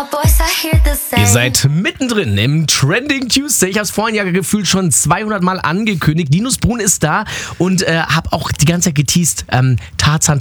Ihr seid mittendrin im Trending Tuesday. Ich habe es vorhin ja gefühlt schon 200 Mal angekündigt. Linus Brun ist da und habe auch die ganze Zeit geteased. Tarzan.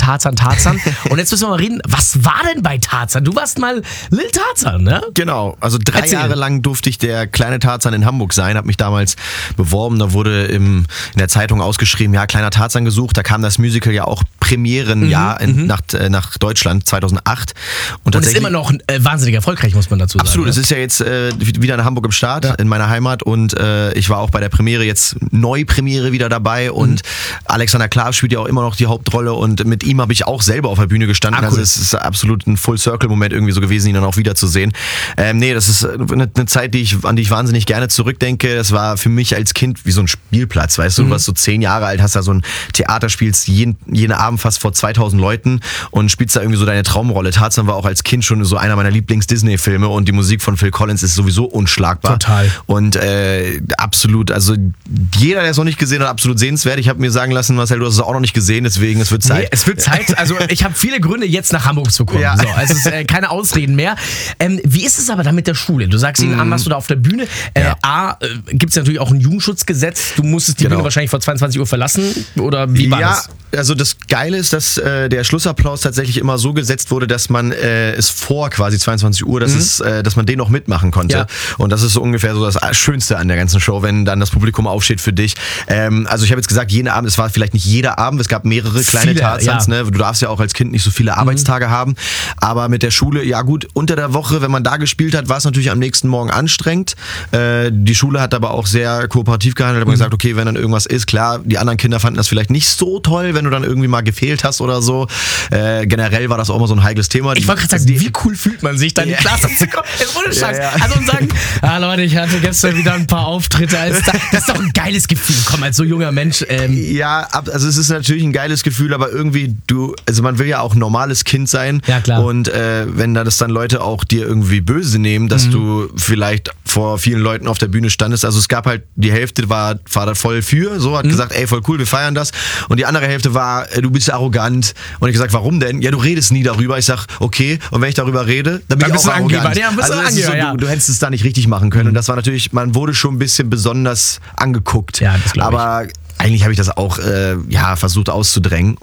Und jetzt müssen wir mal reden, was war denn bei Tarzan? Du warst mal Lil Tarzan, ne? Genau, also 3 Jahre lang durfte ich der kleine Tarzan in Hamburg sein, habe mich damals beworben, da wurde in der Zeitung ausgeschrieben, ja, kleiner Tarzan gesucht, da kam das Musical ja auch Premierenjahr nach Deutschland 2008. Und ist immer noch wahnsinnig erfolgreich, muss man dazu sagen. Absolut, ne? Es ist ja jetzt wieder in Hamburg im Start, in meiner Heimat, und ich war auch bei der Premiere, jetzt Neupremiere wieder dabei, und Alexander Klaas spielt ja auch immer noch die Hauptrolle, und mit ihm habe ich auch selber auf der Bühne gestanden. Cool. Also es ist absolut ein Full-Circle-Moment irgendwie so gewesen, ihn dann auch wiederzusehen. Nee, das ist eine Zeit, an die ich wahnsinnig gerne zurückdenke. Das war für mich als Kind wie so ein Spielplatz, weißt du, du warst so 10 Jahre alt, hast da so ein Theater, spielst jeden Abend fast vor 2000 Leuten und spielst da irgendwie so deine Traumrolle. Tarzan war auch als Kind schon so einer meiner Lieblings-Disney-Filme, und die Musik von Phil Collins ist sowieso unschlagbar. Total. Und absolut, also jeder, der es noch nicht gesehen hat, absolut sehenswert. Ich habe mir sagen lassen, Marcel, du hast es auch noch nicht gesehen, deswegen, es wird Zeit. Nee, es wird Zeit. Also ich habe viele Gründe, jetzt nach Hamburg zu kommen. Ja. So, also es ist keine Ausreden mehr. Wie ist es aber dann mit der Schule? Du sagst ihnen, warst du da auf der Bühne. Gibt es natürlich auch ein Jugendschutzgesetz. Du musstest die Bühne wahrscheinlich vor 22 Uhr verlassen. Oder wie war das? Also das Geile ist, dass der Schlussapplaus tatsächlich immer so gesetzt wurde, dass man es vor quasi 22 Uhr, dass man den noch mitmachen konnte. Ja. Und das ist so ungefähr so das Schönste an der ganzen Show, wenn dann das Publikum aufsteht für dich. Also ich habe jetzt gesagt, jeden Abend, es war vielleicht nicht jeder Abend, es gab mehrere kleine Tarzans. Ja. Ne? Du darfst ja auch als Kind nicht so viele Arbeitstage haben. Aber mit der Schule, ja gut, unter der Woche, wenn man da gespielt hat, war es natürlich am nächsten Morgen anstrengend. Die Schule hat aber auch sehr kooperativ gehandelt, hat gesagt, okay, wenn dann irgendwas ist, klar, die anderen Kinder fanden das vielleicht nicht so toll, wenn du dann irgendwie mal gefehlt hast oder so. Generell war das auch immer so ein heikles Thema. Ich wollte gerade sagen, wie cool fühlt man sich, dann in die Klasse zu kommen? Ohne Scheiß. Also und sagen, Leute, ich hatte gestern wieder ein paar Auftritte. Das ist doch ein geiles Gefühl, komm, als so junger Mensch. Ja, also es ist natürlich ein geiles Gefühl, aber irgendwie also man will ja auch ein normales Kind sein. Ja, klar. Und wenn da das dann Leute auch dir irgendwie böse nehmen, dass du vielleicht vor vielen Leuten auf der Bühne standest, also es gab halt, die Hälfte war da voll für, so hat gesagt, ey, voll cool, wir feiern das. Und die andere Hälfte war, du bist arrogant. Und ich gesagt, warum denn? Ja, du redest nie darüber. Ich sag, okay, und wenn ich darüber rede, dann bin ich auch arrogant. Du hättest es da nicht richtig machen können. Und das war natürlich, man wurde schon ein bisschen besonders angeguckt. Ja, das glaube ich. Aber eigentlich habe ich das auch versucht auszudrängen.